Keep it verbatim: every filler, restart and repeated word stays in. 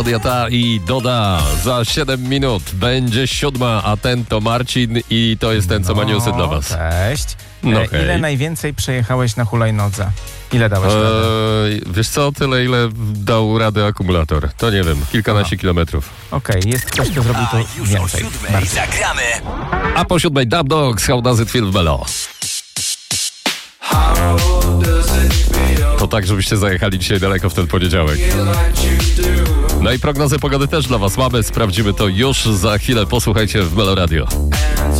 Dieta i Doda. Za siedem minut będzie siódma, a ten to Marcin i to jest ten, co ma newsy dla was. Cześć. No e, hej. Ile najwięcej przejechałeś na hulajnodze? Ile dałeś radę? Eee, wiesz co, tyle ile dał radę akumulator. To nie wiem, kilkanaście kilometrów. Okej, jest ktoś, kto zrobił to A już o więcej. siódmej Bardzo. zagramy. A po siódmej Dub Dogs, How Does It Feel Melo. To tak, żebyście zajechali dzisiaj daleko w ten poniedziałek. No i prognozę pogody też dla was mamy. Sprawdzimy to już za chwilę. Posłuchajcie w Melo Radio.